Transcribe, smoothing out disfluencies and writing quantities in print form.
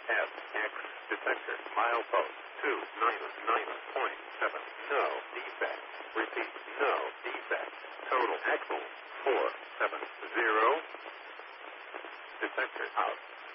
FX detector. Milepost 299.7. No defect. Repeat. No defect. Total axle 470. Detector out.